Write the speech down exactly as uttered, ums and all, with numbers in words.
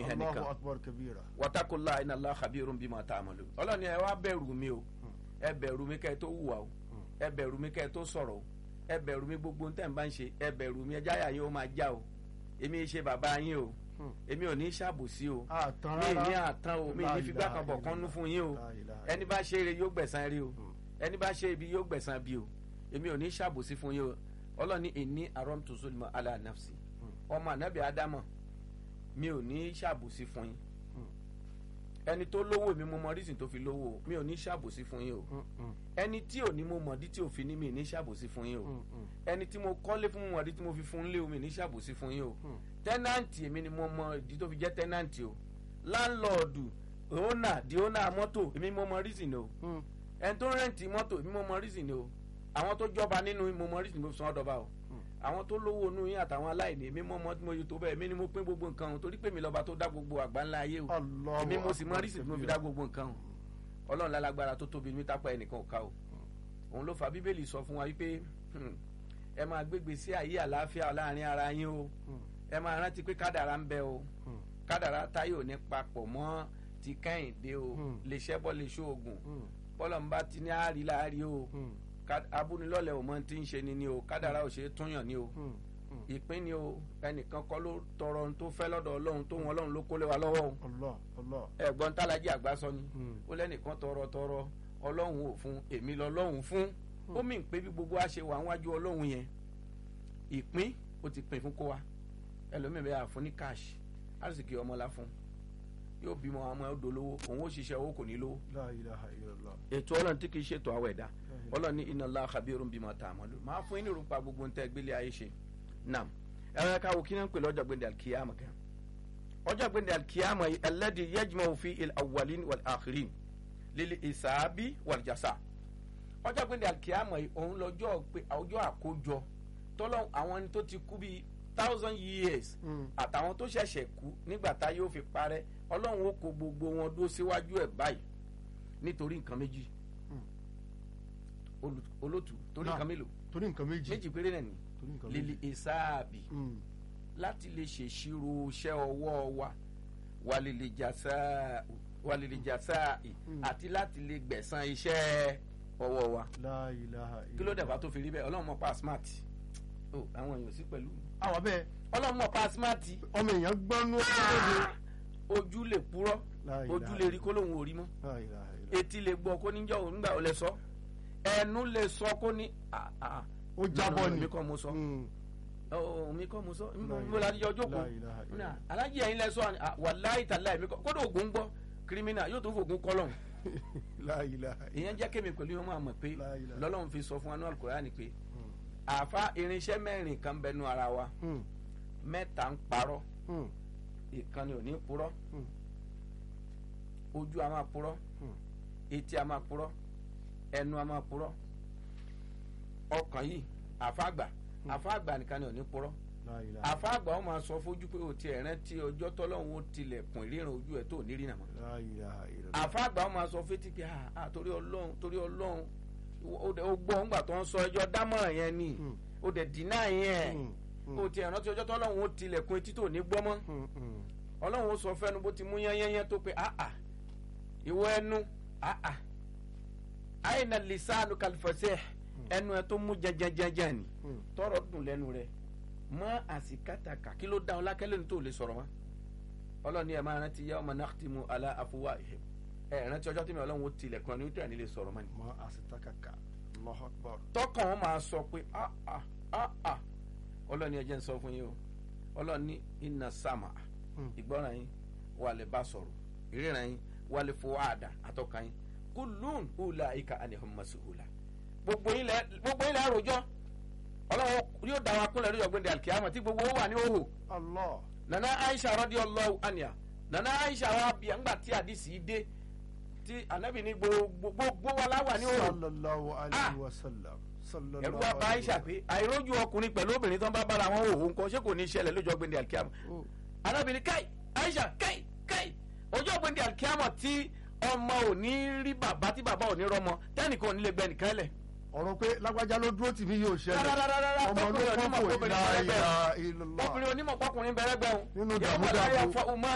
hàn nìkan Allahu akbar kabira. wataqullaha inna Allaha khabirun bima ta'malun. ọlọ́ni ẹ wá bẹ̀rù mi o ẹ bẹ̀rù mi kẹ́ ẹ tó hùwà o ẹ bẹ̀rù mi kẹ́ ẹ tó sọ̀rọ̀ o ẹ bẹ̀rù mi gbogbo tẹ́ ń bá ń ṣe ẹ bẹ̀rù mi ẹjá yà yín ó máa já o èmi ṣe bàbá yín o èmi ò ní ṣàbòsí o mi ní àtàn o mi ní figbá kan bọ̀ kán nú fún yín o ẹni bá ṣe eré yóò gbẹ̀san eré o ẹni bá ṣe ibi yóò gbẹ̀san bí o èmi ò ní ṣàbòsí fún yín o ọlọ́ni inni aramtu zulma ala nafsi ọmọ ànábì ádámọ̀ mi ò ní ṣàbòsí fún yín ẹni tó lówó mi mo mọ rísìn tó fi lówó mi ò ní ṣàbòsí fún yín o ẹni tí ò ní mo mọ̀ dí tí ò fi ní mi ní ṣàbòsí fún yín o ẹni tí mo kọ́lé fún mo mọ̀ dí tí mo fi fún lé o mi ní ṣàbòsí fún yín o tẹ́nàntì èmi ni mo mọ ìdí tó fi jẹ́ tẹ́nàntì o láńlọ́ọ̀dù ònà di ònà mọ́tò èmi mo mọ rísìn o ẹni tó rẹ́ǹtì mọ́tò èmi mo mọ rísìn o àwọn tó jọba nínú mo mọ rísìn mo fi san ọ̀dọ̀ba o àwọn tó lówó inú yín àtàwọn aláìní èmi mọ́ mọ́ tí mo yọ tó bẹ́ẹ̀ èmi ni mo pín gbogbo nǹkan o torí pé mi lọ́ba tó dá gbogbo àgbáńlá ayé o èmi mo sì mọ rísì tí mo fi dá gbogbo nǹkan o ọlọ́run lálágbára tó tóbi mi tápá ẹnìkan ò ká o òun ló fa bíbélì sọ fún wa wípé ẹ máa gbégbé sí ayé àlàáfíà láàrin ara yín o ẹ máa rántí pé kádàrá ń bẹ o kádàrá táyé ò ní papọ̀ mọ́ ti kẹ́hìndé o lè ṣẹ́bọ́ lè ṣóògùn bọ́lọ̀ ń bá ti ní àárí láàrí o abúnilọ́lẹ̀ ò mọ tí ń ṣe ni ni o kádàrá ò ṣe é túnyàn ni o ìpín ni o ẹnìkan kọ́ ló tọrọ ohun tó fẹ́ lọ́dọ̀ ọlọ́run tó wọn ọlọ́run ló kó lé wa lọ́wọ́ o ẹ̀gbọ́n tálájí àgbà sọ ni ó lẹ́nìkan tọrọ tọrọ ọlọ́run ò fún èmi lọ́lọ́run fún ó mì ń pé bí gbogbo wa ṣe wà wájú ọlọ́run yẹn ìpín ó ti pín fún kó wa ẹlòmíì bẹ́ẹ̀ àfún ní káàṣì àrùsìkì ọmọ la fún yóò bímọ ọmọ ẹ̀ dolówó òun ó ṣiṣẹ́ owó kò ní lówó La ilaha illallah. ètò ọlọ́run tí kì í ṣètò àwọ̀ ẹ̀dá ọlọ́run ní inna Allaha khabirun bima ta'malun máa fún yín ní ìrúpa gbogbo ń tẹ́ gbélé ayé ṣe nam ẹ̀rọ ẹ̀ka wo kí ni ń pè lọ́jọ́ gbẹ̀ndẹ̀ alkiyama kan ọjọ́ gbẹ̀ndẹ̀ alkiyama alladhi yajma'u fi al-awwalin wal-akhirin lil hisabi wal jasa ọjọ́ gbẹ̀ndẹ̀ alkiyama òun lọ́jọ́ pé ọjọ́ àkójọ tọ́lọ́ àwọn ẹni tó ti kú bíi thousand years àtàwọn tó ṣẹ̀ṣẹ̀ kú nígbà tá yóò fi parẹ́ ọlọ́run ó kó gbogbo wọn dúró síwájú ẹ̀ báyìí nítorí nǹkan méjì olótù torí nǹkan mélòó torí nǹkan méjì méjì péré náà ni lílì ìsáàbì láti lè ṣèṣirò iṣẹ́ ọwọ́ wa wàlìlì jàsáà àti láti lè gbẹ̀san iṣẹ́ ọwọ́ wa La ilaha illallah. kí ló dẹ̀ bá tó fi rí bẹ́ẹ̀ ọlọ́run mọ̀ pa smart o àwọn èèyàn sí pẹ̀lú àwọn bẹ́ẹ̀ ọlọ́run mọ̀ pa smart ọmọ èèyàn gbọ́nú ọdún ojú lè purọ́ ojú lè rí kó lóun ò rí mọ́ La ilaha illallah. etí lè gbọ́ kó níjọ́ òun nígbà ó lè sọ ẹnu lè sọ kó ní ó jábọ́ ni mi kọ́ mo sọ mi kọ́ mo sọ mo la yọ jókòó alájí ẹ̀yin lẹ sọ wàláhì tàláhì mi kọ́ kódà ògùn gbọ́ kírímínà yóò tún fògùn kọ́ lọ́hùn. La ilaha. ìyẹn jẹ́ kémi pẹ̀lú yẹn máa mọ̀ pé lọ́lọ́run fi sọ fún wa ní Al-Qur'ani pé àfa irinṣẹ́ mẹ́rin kan bẹnu ara wa mẹ́ta ń parọ́ ìkànnì ò ní purọ́ ojú a máa purọ́ etí a máa purọ́ ẹnu a máa purọ́ ọkàn yìí àfàgbà àfàgbà nìkan ni ò ní purọ́ àfàgbà ó máa sọ fojú pé o ti ẹ̀rẹ́ tí ọjọ́ tọ́lọ́hún ó tilẹ̀kùn ìríran ojú ẹ̀ tó ní rí nàmọ́ àfàgbà ó máa sọ fétí pé ah torí ọlọ́run torí ọlọ́run ó gbọ́ ńgbà tó ń sọ ẹjọ́ dámọ̀ràn yẹn ni ó dẹ̀ dínà yẹn o ti ẹ̀rẹ́ tí ọjọ́ tọ́lọ́hún ó tilẹ̀kùn etí tó ní gbọ́ mọ́ ọlọ́run ó sọ fẹ́nu bó ti mú yẹ́nyẹ́nyẹ́ tó pé ah ah ìwọ ẹnu ah ah àyìnà lisanu kalifasẹ ẹnu ẹ tó mú jẹjẹjẹjẹ ni tọrọ dùn lẹ́nu rẹ mọ àsìkátàkà kí ló dá ọ lákẹlẹ ní tó lè sọ̀rọ̀ mọ́ ọlọ́ni ẹ máa rántí yawma nakhtimu ala afwahihim ẹ rántí ọjọ́ tí mi ọlọ́run ó tilẹ̀kùn ẹni tó yà ní lè sọ̀rọ̀ mọ́ ni. mọ àsìkátàkà Allahu Akbar. tọkàn wọn máa sọ pé ah ah ah ah ọlọ́ni ẹ jẹ́ ń sọ fún yín o ọlọ́ni inna sama ìgbọ́ràn yín wà lè bá sọ̀rọ̀ ìríran yín wà lè fọwọ́ àdá àtọ́ka yín kulun ulaika anihum masuhula gbogbo yín lẹ gbogbo yín lẹ àròjọ Ọlọ́run yóò dá wa kúnlẹ̀ lórí ọgbẹ́ndẹ̀ alikiyama tí gbogbo wà ní òhò. Allah. Nana Aisha radiyallahu anha Nana Aisha wa bí ńgbà tí àdìsí dé tí Ànábì ní gbogbo gbogbo wa láwà ní òhò. sallallahu alayhi wa sallam. ẹ̀rù wa bá Aisha pé àìrójú ọkùnrin pẹ̀lú obìnrin tó ń bá bára wọn òhò nǹkan ṣé kò ní ṣẹlẹ̀ lójú ọgbẹ́ndẹ̀ alikiyama. Ànábì ní káì Aisha káì káì ojú ọgbẹ́ndẹ̀ alikiyama tí ọmọ ò ní rí bàbá tí bàbá ò ní rọmọ tẹnìkan ò ní lè gbẹ nìkan lẹ. ọ̀rọ̀ pé lágbájá ló dúró tì mí yóò ṣẹlẹ̀ ọmọ ló kọ́ kò ní láyà illallah ọkùnrin onímọ̀ pọkùnrin bẹ̀rẹ̀ gbẹ̀hùn nínú dàmúdàbò.